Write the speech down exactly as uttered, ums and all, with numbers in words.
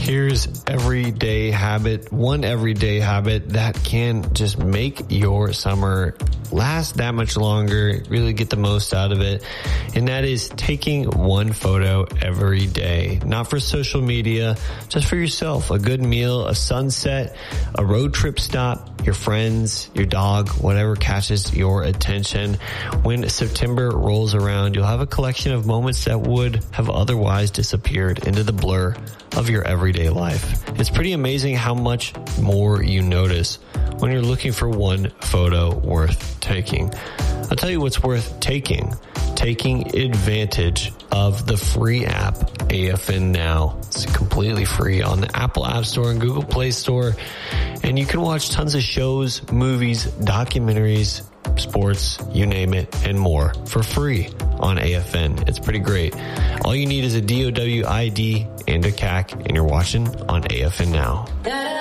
Here's everyday habit, one everyday habit that can just make your summer last that much longer, really get the most out of it. And that is taking one photo every day, not for social media, just for yourself. A good meal, a sunset, a road trip stop, your friends, your dog, whatever catches your attention. When September rolls around, you'll have a collection of moments that would have otherwise disappeared into the blur of your everyday life. It's pretty amazing how much more you notice when you're looking for one photo worth taking. I'll tell you what's worth taking. Taking advantage of the free app A F N Now. It's completely free on the Apple App Store and Google Play Store. And you can watch tons of shows, movies, documentaries, sports, you name it, and more for free on A F N. It's pretty great. All you need is a D O W I D and a C A C, and you're watching on A F N Now.